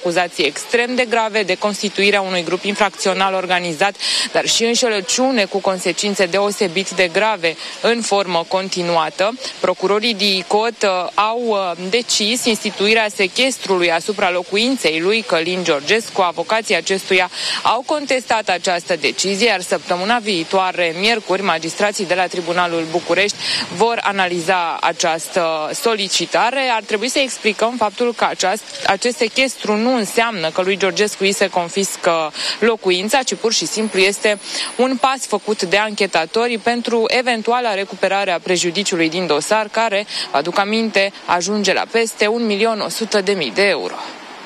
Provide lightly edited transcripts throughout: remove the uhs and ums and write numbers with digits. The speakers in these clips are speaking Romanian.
acuzații extrem de grave de constituirea unui grup infracțional organizat, dar și înșelăciune cu consecințe deosebit de grave în formă continuată. Procurorii DICOT au decis instituirea sechestrului asupra locuinței lui Călin Georgescu. Avocații acestuia au contestat această decizie, iar săptămâna viitoare, miercuri, magistrații de la Tribunalul București vor analiza această solicitare. Ar trebui să explicăm faptul că acest sechestru nu înseamnă că lui Georgescu îi se confiscă locuința, ci pur și simplu este un pas făcut de anchetatori pentru eventuala recuperare a prejudiciului din dosar, care, vă aduc aminte, ajunge la peste 1.100.000 de euro.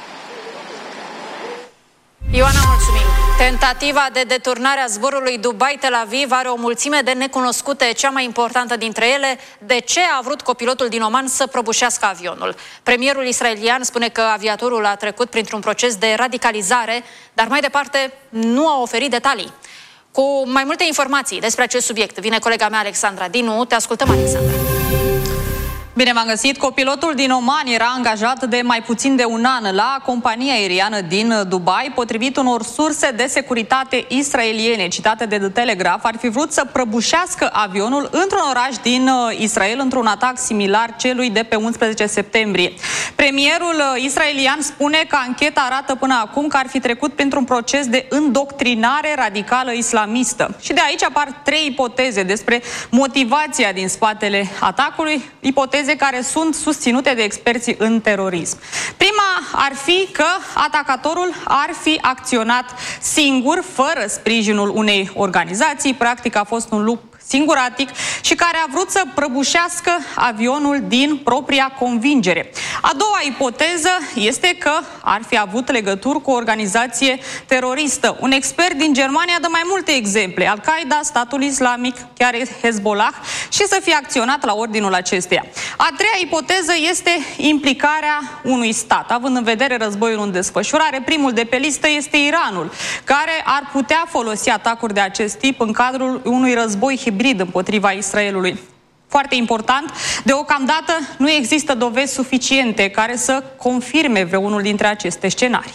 Ioana, mulțumim! Tentativa de deturnare a zborului Dubai-Tel Aviv are o mulțime de necunoscute, cea mai importantă dintre ele, de ce a vrut copilotul din Oman să prăbușească avionul. Premierul israelian spune că aviatorul a trecut printr-un proces de radicalizare, dar mai departe nu a oferit detalii. Cu mai multe informații despre acest subiect vine colega mea Alexandra Dinu. Te ascultăm, Alexandra. Bine v-am găsit. Copilotul din Oman era angajat de mai puțin de un an la compania aeriană din Dubai. Potrivit unor surse de securitate israeliene citate de The Telegraph, ar fi vrut să prăbușească avionul într-un oraș din Israel într-un atac similar celui de pe 11 septembrie. Premierul israelian spune că ancheta arată până acum că ar fi trecut printr-un proces de îndoctrinare radicală islamistă. Și de aici apar trei ipoteze despre motivația din spatele atacului, ipoteze care sunt susținute de experții în terorism. Prima ar fi că atacatorul ar fi acționat singur, fără sprijinul unei organizații. Practic a fost un lup singuratic și care a vrut să prăbușească avionul din propria convingere. A doua ipoteză este că ar fi avut legături cu o organizație teroristă. Un expert din Germania dă mai multe exemple: Al-Qaeda, Statul Islamic, chiar Hezbollah, și să fie acționat la ordinul acesteia. A treia ipoteză este implicarea unui stat. Având în vedere războiul în desfășurare, primul de pe listă este Iranul, care ar putea folosi atacuri de acest tip în cadrul unui război hibrid împotriva Israelului. Foarte important, deocamdată nu există dovezi suficiente care să confirme vreunul dintre aceste scenarii.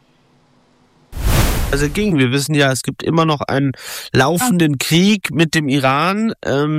Also gegen, wir wissen ja, es gibt immer noch einen laufenden Krieg mit dem Iran.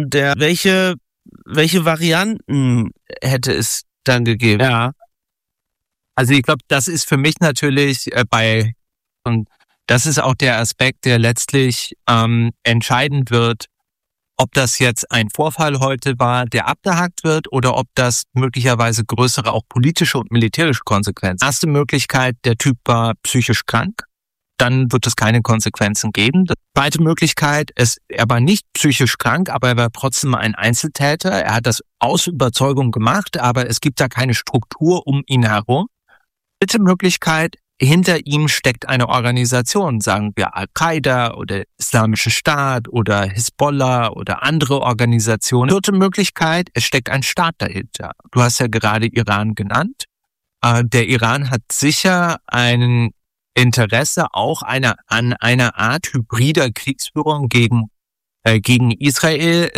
Welche Varianten hätte es dann gegeben? Ja, also ich glaube, das ist für mich natürlich und das ist auch der Aspekt, der letztlich entscheidend wird, ob das jetzt ein Vorfall heute war, der abgehakt wird, oder ob das möglicherweise größere auch politische und militärische Konsequenzen. Erste Möglichkeit, der Typ war psychisch krank, dann wird es keine Konsequenzen geben. Die zweite Möglichkeit ist, er war nicht psychisch krank, aber er war trotzdem ein Einzeltäter. Er hat das aus Überzeugung gemacht, aber es gibt da keine Struktur um ihn herum. Dritte Möglichkeit, hinter ihm steckt eine Organisation, sagen wir Al-Qaida oder Islamische Staat oder Hisbollah oder andere Organisationen. Vierte Möglichkeit, es steckt ein Staat dahinter. Du hast ja gerade Iran genannt. Der Iran hat sicher ein Interesse auch an einer Art hybrider Kriegsführung gegen Israel.